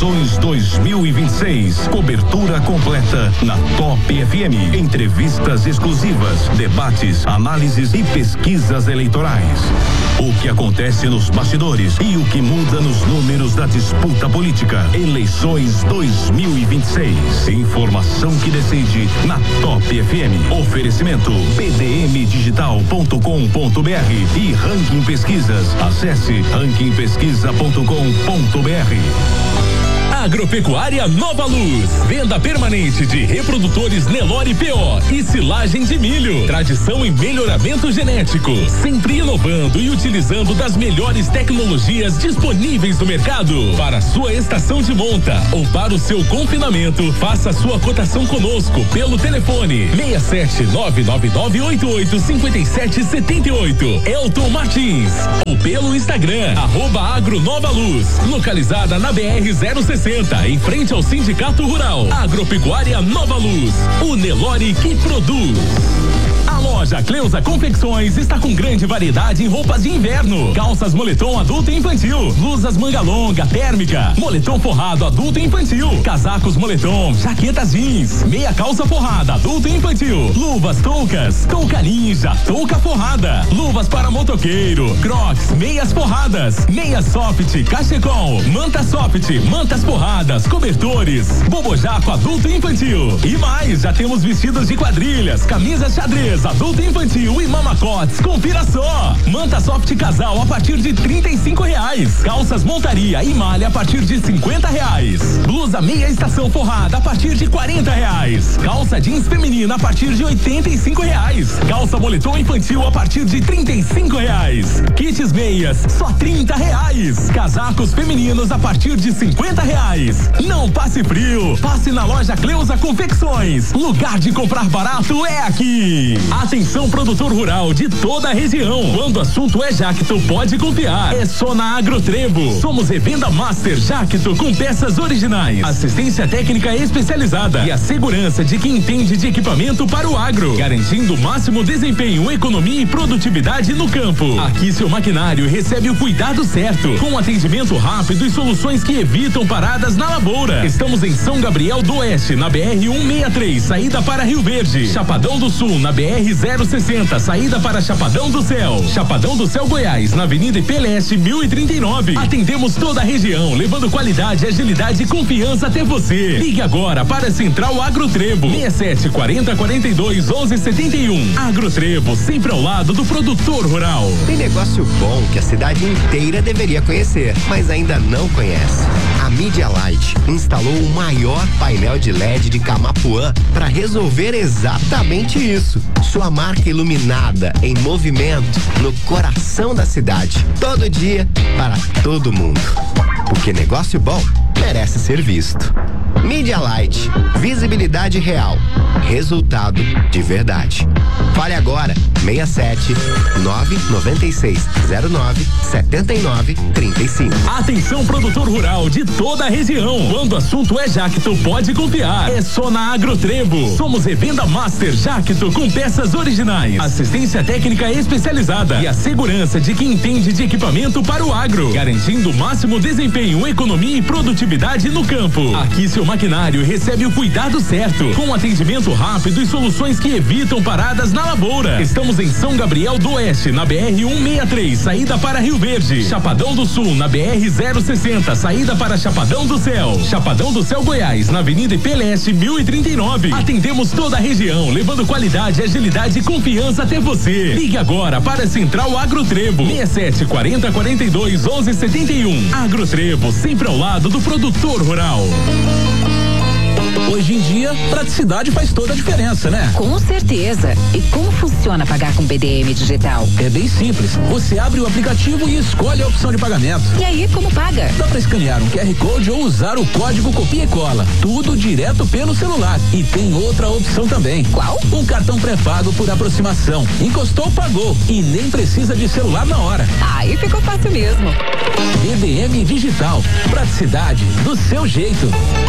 Eleições 2026. Cobertura completa na Top FM. Entrevistas exclusivas, debates, análises e pesquisas eleitorais. O que acontece nos bastidores e o que muda nos números da disputa política. Eleições 2026. Informação que decide na Top FM. Oferecimento pdmdigital.com.br e Ranking Pesquisas. Acesse rankingpesquisa.com.br. Agropecuária Nova Luz, venda permanente de reprodutores Nelore PO e silagem de milho. Tradição em melhoramento genético, sempre inovando e utilizando das melhores tecnologias disponíveis no mercado. Para sua estação de monta ou para o seu confinamento, faça sua cotação conosco pelo telefone 67-99988-5778. Elton Martins. Ou pelo Instagram, @agronovaluz, localizada na BR-060. Em frente ao Sindicato Rural. Agropecuária Nova Luz, o Nelore que produz. A loja Cleusa Confecções está com grande variedade em roupas de inverno. Calças moletom adulto e infantil, blusas manga longa, térmica, moletom forrado adulto e infantil, casacos moletom, jaquetas jeans, meia calça forrada adulto e infantil, luvas toucas, touca ninja, touca forrada, luvas para motoqueiro, crocs, meias forradas, meias soft, cachecol, manta soft, mantas forradas, cobertores, bobojaco adulto e infantil. E mais, já temos vestidos de quadrilhas, camisas xadrez, adulto e infantil e mamacotes. Confira só. Manta soft casal a partir de R$ 35. Calças montaria e malha a partir de R$ 50. Blusa meia estação forrada a partir de R$ 40. Calça jeans feminina a partir de R$ 85. Calça moletom infantil a partir de R$ 35. Kits meias só R$ 30. Casacos femininos a partir de R$ 50. Não passe frio, passe na loja Cleusa Confecções. Lugar de comprar barato é aqui. Atenção, produtor rural de toda a região. Quando o assunto é Jacto, pode confiar. É só na Agrotrebo. Somos revenda Master Jacto com peças originais, assistência técnica especializada e a segurança de quem entende de equipamento para o agro, garantindo o máximo desempenho, economia e produtividade no campo. Aqui seu maquinário recebe o cuidado certo, com atendimento rápido e soluções que evitam paradas na lavoura. Estamos em São Gabriel do Oeste, na BR-163, saída para Rio Verde. Chapadão do Sul, na BR-060, saída para Chapadão do Céu. Chapadão do Céu, Goiás, na Avenida Ipeleste 1039. Atendemos toda a região, levando qualidade, agilidade e confiança até você. Ligue agora para a Central Agrotrebo. 67-40-42-1171. Agrotrebo, sempre ao lado do produtor rural. Tem negócio bom que a cidade inteira deveria conhecer, mas ainda não conhece. A Media Light instalou o maior painel de LED de Camapuã para resolver exatamente isso. Sua marca iluminada em movimento no coração da cidade, todo dia, para todo mundo. Porque negócio bom merece ser visto. Media Light, visibilidade real, resultado de verdade. Fale agora, 67-99609-7935. Atenção, produtor rural de toda a região. Quando o assunto é Jacto, pode confiar. É só na Agrotrebo. Somos revenda Master Jacto com peças originais, assistência técnica especializada e a segurança de quem entende de equipamento para o agro, garantindo o máximo desempenho, economia e produtividade no campo. Aqui seu maquinário recebe o cuidado certo, com atendimento rápido e soluções que evitam paradas na lavoura. Estamos em São Gabriel do Oeste, na BR-163, saída para Rio Verde. Chapadão do Sul, na BR-060, saída para Chapadão do Céu. Chapadão do Céu, Goiás, na Avenida Ipeleste 1039. Atendemos toda a região, levando qualidade, agilidade e confiança até você. Ligue agora para a Central Agrotrebo. 67-40-42-1171. Agrotrebo, sempre ao lado do produtor rural. Hoje em dia, praticidade faz toda a diferença, né? Com certeza. E como funciona pagar com BDM Digital? É bem simples. Você abre o aplicativo e escolhe a opção de pagamento. E aí, como paga? Dá pra escanear um QR Code ou usar o código copia e cola. Tudo direto pelo celular. E tem outra opção também. Qual? Um cartão pré-pago por aproximação. Encostou, pagou. E nem precisa de celular na hora. Aí ficou fácil mesmo. BDM Digital. Praticidade do seu jeito.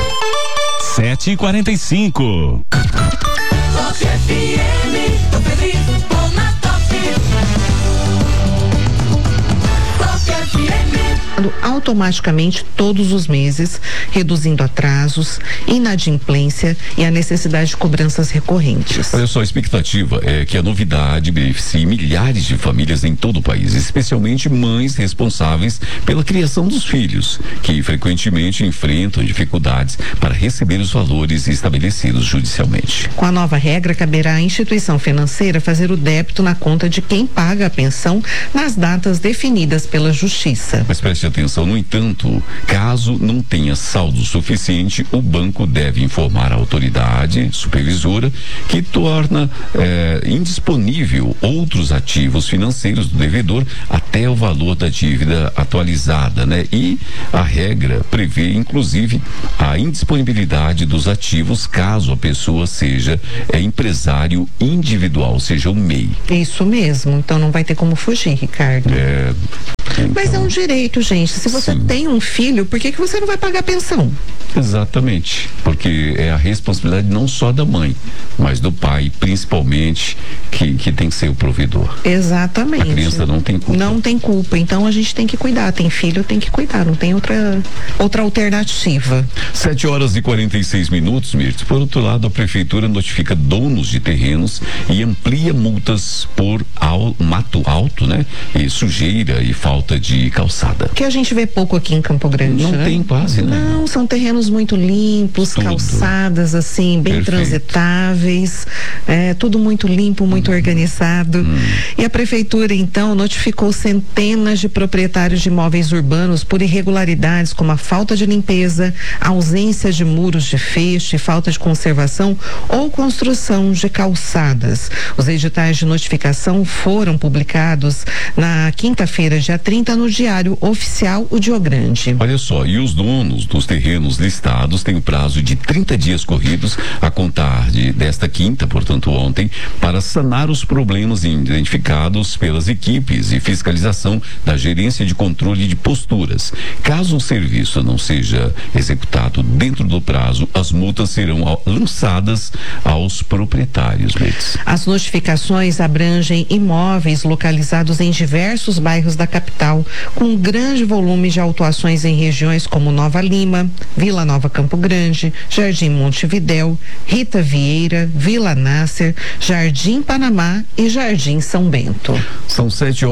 7h45. Top FM, tô feliz, tô na Top. Top FM. repassado automaticamente todos os meses, reduzindo atrasos, inadimplência e a necessidade de cobranças recorrentes. Olha só, a expectativa é que a novidade beneficie milhares de famílias em todo o país, especialmente mães responsáveis pela criação dos filhos, que frequentemente enfrentam dificuldades para receber os valores estabelecidos judicialmente. Com a nova regra, caberá à instituição financeira fazer o débito na conta de quem paga a pensão nas datas definidas pela Justiça. Mas preste atenção, no entanto, caso não tenha saldo suficiente, o banco deve informar a autoridade supervisora, que torna indisponível outros ativos financeiros do devedor até o valor da dívida atualizada, né? E a regra prevê, inclusive, a indisponibilidade dos ativos caso a pessoa seja empresário individual, seja o MEI. Isso mesmo, então não vai ter como fugir, Ricardo. Então, mas é um direito, gente. Se você tem um filho, por que você não vai pagar a pensão? Exatamente, porque é a responsabilidade não só da mãe, mas do pai, principalmente, que tem que ser o provedor. Exatamente. A criança não tem culpa. Não tem culpa, então a gente tem que cuidar. Tem filho, tem que cuidar, não tem outra alternativa. 7h46, Mirtz. Por outro lado, a prefeitura notifica donos de terrenos e amplia multas por mato alto, né? E sujeira e falta de calçada. Que a gente vê pouco aqui em Campo Grande. Não tem quase, né? Não, são terrenos muito limpos, calçadas assim, bem transitáveis, tudo muito limpo, muito organizado. E a prefeitura então notificou centenas de proprietários de imóveis urbanos por irregularidades como a falta de limpeza, ausência de muros de feixe, falta de conservação ou construção de calçadas. Os editais de notificação foram publicados na quinta-feira, dia 30, no Diário Oficial, o Dio Grande. Olha só, e os donos dos terrenos listados têm o prazo de 30 dias corridos a contar desta quinta, portanto ontem, para sanar os problemas identificados pelas equipes de fiscalização da Gerência de Controle de Posturas. Caso o serviço não seja executado dentro do prazo, as multas serão lançadas aos proprietários. As notificações abrangem imóveis localizados em diversos bairros da capital, com grande volume de autuações em regiões como Nova Lima, Vila Nova Campo Grande, Jardim Montevidéu, Rita Vieira, Vila Nácer, Jardim Panamá e Jardim São Bento. São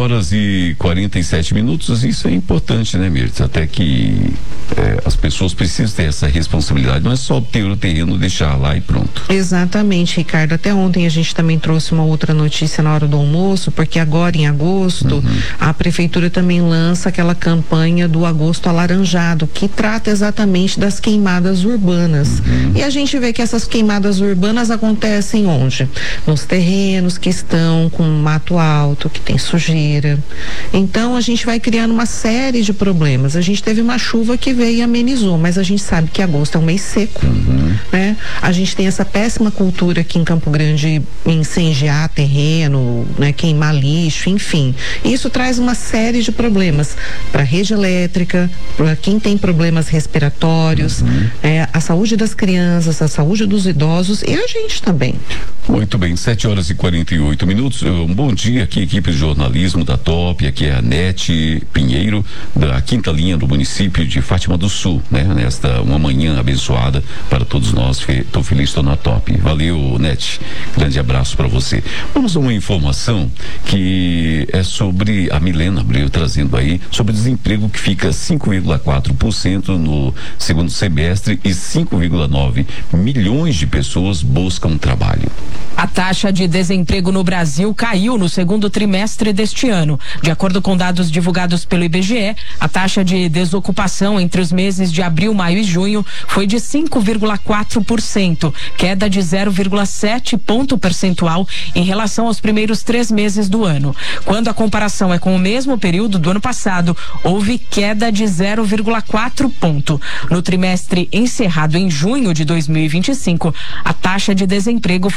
7h47. Isso é importante, né, Mirtz? Até que as pessoas precisam ter essa responsabilidade. Não é só ter o terreno, deixar lá e pronto. Exatamente, Ricardo. Até ontem a gente também trouxe uma outra notícia na hora do almoço, porque agora em agosto a prefeitura também lança aquela campanha do Agosto Alaranjado, que trata exatamente das queimadas urbanas. E a gente vê que essas queimadas urbanas acontecem onde? Nos terrenos que estão com mato alto, que tem sujeira. Então a gente vai criando uma série de problemas. A gente teve uma chuva que veio e amenizou, mas a gente sabe que agosto é um mês seco, né? A gente tem essa péssima cultura aqui em Campo Grande, incendiar terreno, né? Queimar lixo, enfim. Isso traz uma série de problemas para a rede elétrica, para quem tem problemas respiratórios, a saúde das crianças, a saúde dos idosos e a gente também. Muito bem, 7h48. Um bom dia aqui, equipe de jornalismo da Top. Aqui é a Nete Pinheiro, da quinta linha do município de Fátima do Sul, né? Nesta uma manhã abençoada para todos nós. Tô feliz, estou na Top. Valeu, Nete. Grande abraço para você. Vamos a uma informação que é sobre a Milena Abreu trazendo aí sobre o desemprego que fica 5,4% no segundo semestre e 5,9 milhões de pessoas buscam trabalho. A taxa de desemprego no Brasil caiu no segundo trimestre deste ano. De acordo com dados divulgados pelo IBGE, a taxa de desocupação entre os meses de abril, maio e junho foi de 5,4%, queda de 0,7 ponto percentual em relação aos primeiros 3 meses do ano. Quando a comparação é com o mesmo período do ano passado, houve queda de 0,4 ponto. No trimestre encerrado em junho de 2025, a taxa de desemprego foi de 5,9%.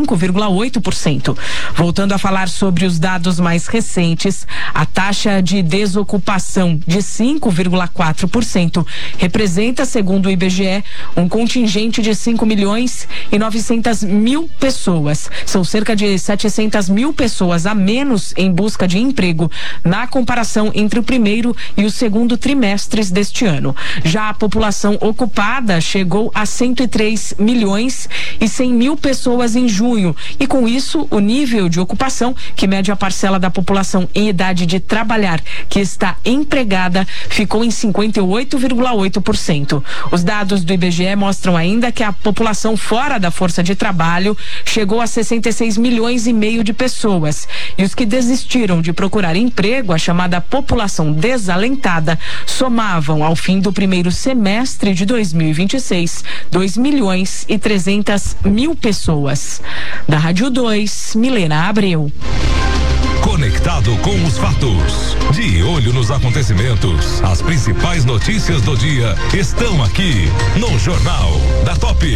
5,8%. Voltando a falar sobre os dados mais recentes, a taxa de desocupação de 5,4% representa, segundo o IBGE, um contingente de 5.900.000 pessoas. São cerca de 700.000 pessoas a menos em busca de emprego na comparação entre o primeiro e o segundo trimestres deste ano. Já a população ocupada chegou a 103.100.000 pessoas em junho e, com isso, o nível de ocupação, que mede a parcela da população em idade de trabalhar que está empregada, ficou em 58,8%. Os dados do IBGE mostram ainda que a população fora da força de trabalho chegou a 66,5 milhões de pessoas. E os que desistiram de procurar emprego, a chamada população desalentada, somavam ao fim do primeiro semestre de 2026 2.300.000 pessoas. Da Rádio 2, Milena Abreu. Conectado com os fatos, de olho nos acontecimentos, as principais notícias do dia estão aqui no Jornal da Top.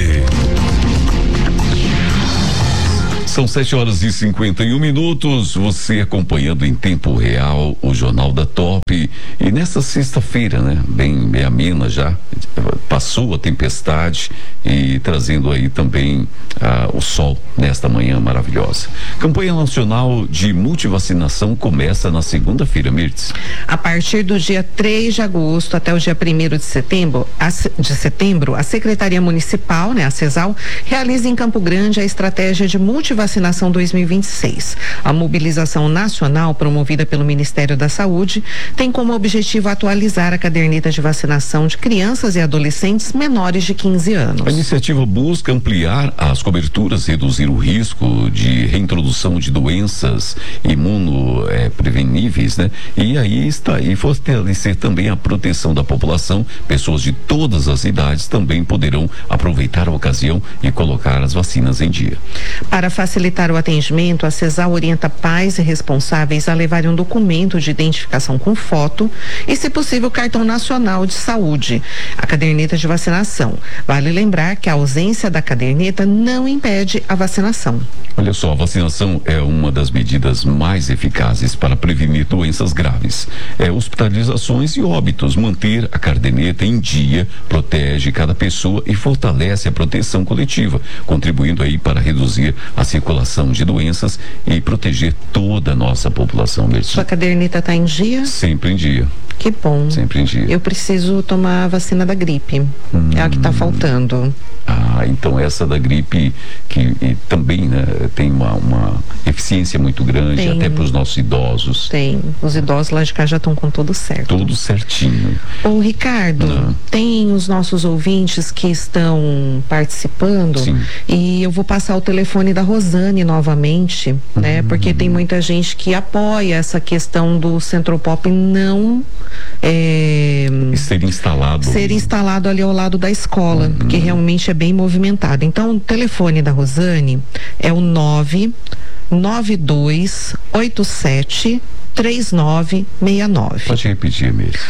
São 7h51. Você acompanhando em tempo real o Jornal da Top. E nessa sexta-feira, né? Bem amena já. Passou a tempestade e trazendo aí também o sol nesta manhã maravilhosa. Campanha Nacional de Multivacinação começa na segunda-feira, Mirtz. A partir do dia 3 de agosto até o dia 1º de setembro, a Secretaria Municipal, né, a CESAL, realiza em Campo Grande a estratégia de multivacinação 2026. A mobilização nacional promovida pelo Ministério da Saúde tem como objetivo atualizar a caderneta de vacinação de crianças e adolescentes menores de 15 anos. A iniciativa busca ampliar as coberturas, reduzir o risco de reintrodução de doenças imunopreveníveis, né? E aí fortalecer também a proteção da população. Pessoas de todas as idades também poderão aproveitar a ocasião e colocar as vacinas em dia. Para facilitar o atendimento, a CESAL orienta pais e responsáveis a levarem um documento de identificação com foto e, se possível, cartão nacional de saúde, a caderneta de vacinação. Vale lembrar que a ausência da caderneta não impede a vacinação. Olha só, a vacinação é uma das medidas mais eficazes para prevenir doenças graves, hospitalizações e óbitos. Manter a caderneta em dia protege cada pessoa e fortalece a proteção coletiva, contribuindo aí para reduzir a circulação de doenças e proteger toda a nossa população. Sua caderneta está em dia? Sempre em dia. Que bom. Sempre em dia. Eu preciso tomar a vacina da gripe. É a que está faltando. Então essa da gripe que também, né, tem uma eficiência muito grande, até para os nossos idosos. Tem. Os idosos lá de cá já estão com tudo certo. Tudo certinho. Ô, Ricardo, tem os nossos ouvintes que estão participando. Sim. E eu vou passar o telefone da Rosane novamente, né? Porque tem muita gente que apoia essa questão do Centropop não ser instalado ali ao lado da escola, porque realmente é bem movimentado. Então, o telefone da Rosane é o 99287 3969. Pode repetir mesmo.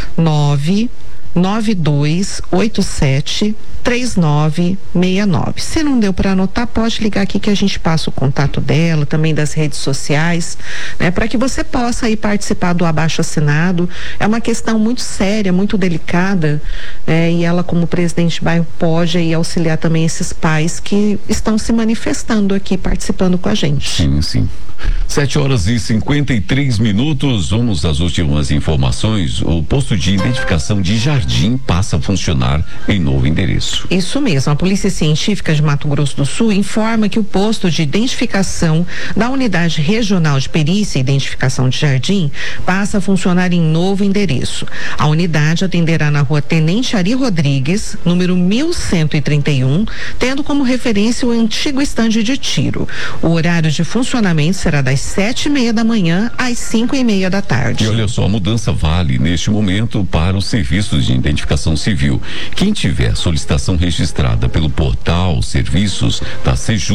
99287 3969. Se não deu para anotar, pode ligar aqui que a gente passa o contato dela, também das redes sociais, né, para que você possa aí participar do abaixo-assinado. É uma questão muito séria, muito delicada, e ela, como presidente de bairro, pode aí auxiliar também esses pais que estão se manifestando aqui, participando com a gente. Sim, sim. 7h53. Vamos às últimas informações. O posto de identificação de Jardim passa a funcionar em novo endereço. Isso mesmo. A Polícia Científica de Mato Grosso do Sul informa que o posto de identificação da Unidade Regional de Perícia e Identificação de Jardim passa a funcionar em novo endereço. A unidade atenderá na Rua Tenente Ari Rodrigues, número 1131, tendo como referência o antigo estande de tiro. O horário de funcionamento será das 7h30 da manhã às 5h30 da tarde. E olha só, a mudança vale neste momento para os serviços de identificação civil. Quem tiver solicitação registrada pelo portal Serviços da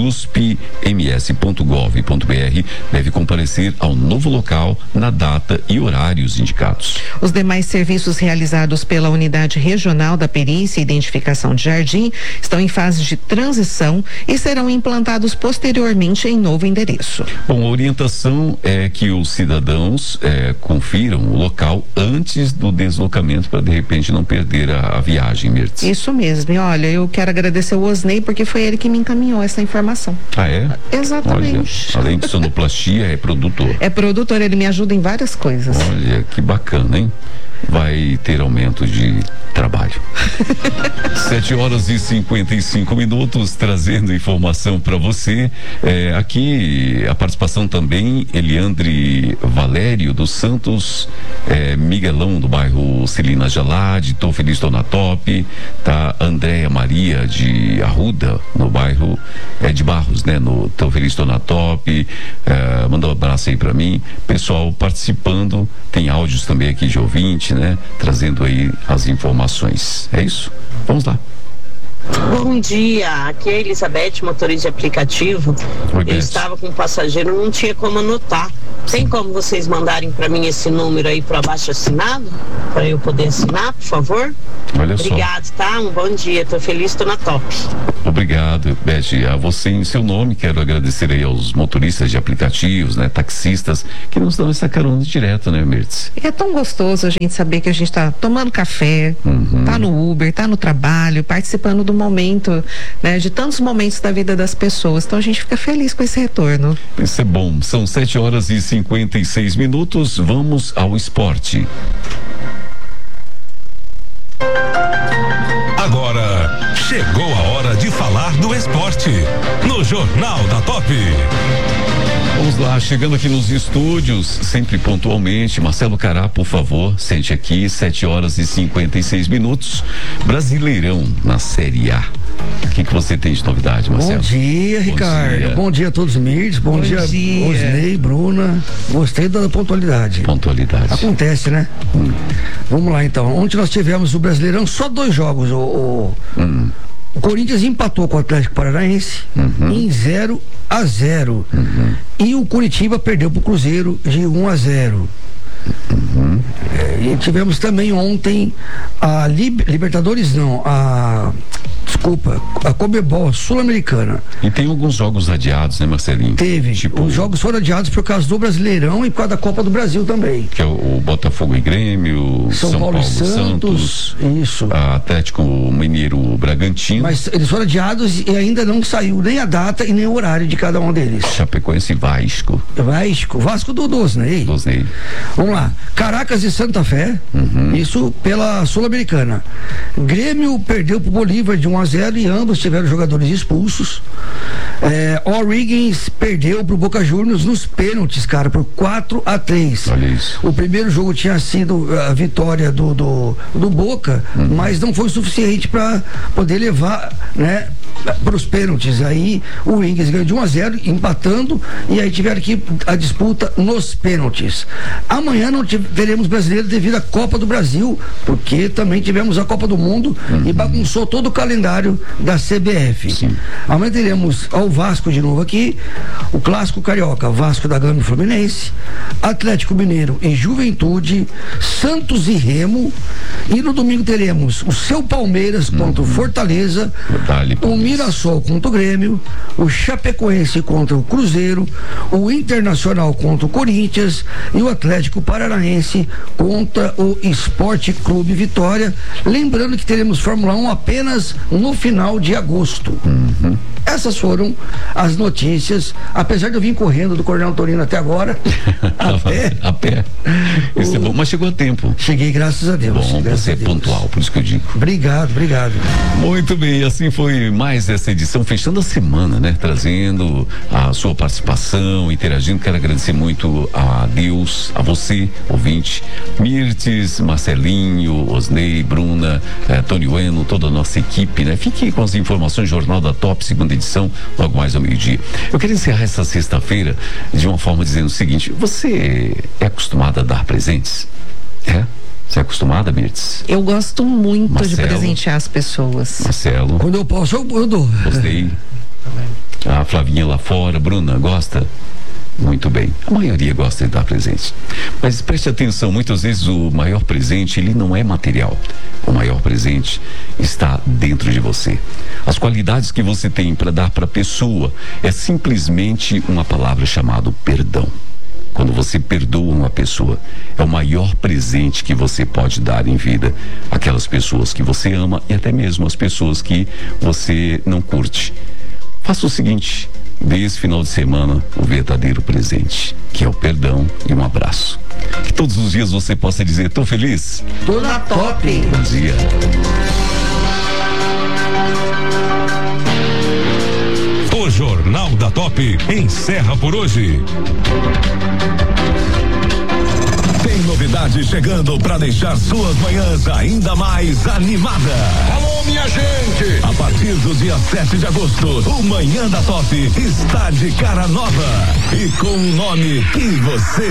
sejusp-ms.gov.br deve comparecer ao novo local na data e horários indicados. Os demais serviços realizados pela Unidade Regional da Perícia e Identificação de Jardim estão em fase de transição e serão implantados posteriormente em novo endereço. Bom, a orientação é que os cidadãos confiram o local antes do deslocamento para de repente não perder a viagem, Mirtz. Isso mesmo. E olha, eu quero agradecer o Osnei porque foi ele que me encaminhou essa informação. Ah, é? Exatamente. Olha, além de sonoplastia, é produtor. É produtor, ele me ajuda em várias coisas. Olha, que bacana, hein? Vai ter aumento de trabalho. 7h55, trazendo informação para você. Aqui a participação também, Eliandre Valério dos Santos, Miguelão do bairro Celina Jalade, tô feliz, tô na top, tá? Andréia Maria de Arruda, no bairro de Barros, né? No tô feliz, tô na top, manda um abraço aí para mim. Pessoal participando, tem áudios também aqui de ouvinte, né? Trazendo aí as informações. É isso? Vamos lá. Bom dia, aqui é a Elizabeth, motorista de aplicativo. Oi, eu estava com um passageiro, não tinha como anotar. Tem como vocês mandarem para mim esse número aí para abaixo assinado? Para eu poder assinar, por favor? Olha só. Obrigado, tá? Um bom dia, tô feliz, tô na top. Obrigado, Beth. A você em seu nome, quero agradecer aí aos motoristas de aplicativos, né? Taxistas, que nos dão essa carona direto, né, Mirtz? É tão gostoso a gente saber que a gente tá tomando café, tá no Uber, tá no trabalho, participando do momento, né? De tantos momentos da vida das pessoas. Então a gente fica feliz com esse retorno. Isso é bom. São 7h56. Vamos ao esporte. Agora chegou a hora de falar do esporte no Jornal da Top. Vamos lá, chegando aqui nos estúdios, sempre pontualmente. Marcelo Cará, por favor, sente aqui, 7h56. Brasileirão na Série A. O que você tem de novidade, Marcelo? Bom dia, Ricardo. Bom dia a todos os mirdes. Bom dia, Osnei, Bruna. Gostei da pontualidade. Pontualidade. Acontece, né? Vamos lá, então. Ontem nós tivemos o Brasileirão, só 2 jogos. O Corinthians empatou com o Atlético Paranaense em 0-0. E o Curitiba perdeu pro Cruzeiro de 1-0. E tivemos também ontem a Libertadores, a Conmebol Sul-Americana. E tem alguns jogos adiados, né, Marcelinho? Teve. Os jogos foram adiados por causa do Brasileirão e por causa da Copa do Brasil também. Que é o Botafogo e Grêmio, São Paulo e Santos. Isso. Atlético Mineiro, Bragantino. Mas eles foram adiados e ainda não saiu nem a data e nem o horário de cada um deles. Chapecoense e Vasco. Vasco do Osnei. Vamos lá. Caracas e Santa Fé. Isso pela Sul-Americana. Grêmio perdeu pro Bolívar de 1-0 e ambos tiveram jogadores expulsos. O'Higgins perdeu pro Boca Juniors nos pênaltis, cara, por 4-3. Olha isso. O primeiro jogo tinha sido a vitória do Boca, mas não foi suficiente para poder levar, né, para os pênaltis. Aí o Higgins ganhou de 1-0, empatando, e aí tiveram que a disputa nos pênaltis. Amanhã não teremos brasileiro devido à Copa do Brasil, porque também tivemos a Copa do Mundo e bagunçou todo o calendário da CBF. Sim. Amanhã teremos ao Vasco de novo aqui, o clássico carioca, Vasco da Gama e Fluminense, Atlético Mineiro e Juventude, Santos e Remo, e no domingo teremos o seu Palmeiras contra o Fortaleza, o Mirassol contra o Grêmio, o Chapecoense contra o Cruzeiro, o Internacional contra o Corinthians e o Atlético Paranaense contra o Esporte Clube Vitória. Lembrando que teremos Fórmula 1 apenas no final de agosto. Essas foram as notícias, apesar de eu vir correndo do Coronel Torino até agora, a pé. Isso é bom, mas chegou a tempo. Cheguei, graças a Deus. Bom, você é pontual, por isso que eu digo. Obrigado. Muito bem, assim foi mais essa edição, fechando a semana, né? Trazendo a sua participação, interagindo. Quero agradecer muito a Deus, a você, ouvinte, Mirtz, Marcelinho, Osnei, Bruna, Tony Ueno, toda a nossa equipe, né? Fique com as informações, Jornal da Top, segunda edição, logo mais ao meio-dia. Eu quero encerrar essa sexta-feira de uma forma dizendo o seguinte: você é acostumado a dar presentes? Você é acostumada, Mirtz? Eu gosto muito Marcelo, de presentear as pessoas. Marcelo. Quando eu posso, eu dou. Gostei. A Flavinha lá fora, Bruna, gosta? Muito bem. A maioria gosta de dar presente. Mas preste atenção, muitas vezes o maior presente, ele não é material. O maior presente está dentro de você. As qualidades que você tem para dar para a pessoa é simplesmente uma palavra chamada perdão. Quando você perdoa uma pessoa, é o maior presente que você pode dar em vida àquelas pessoas que você ama e até mesmo as pessoas que você não curte. Faça o seguinte: dê esse final de semana o verdadeiro presente, que é o perdão e um abraço. Que todos os dias você possa dizer: tô feliz? Tô na top. Bom dia. O Jornal da Top encerra por hoje. Tem novidade chegando para deixar suas manhãs ainda mais animadas. Alô, minha gente! A partir do dia 7 de agosto, o Manhã da Top está de cara nova e com um nome que você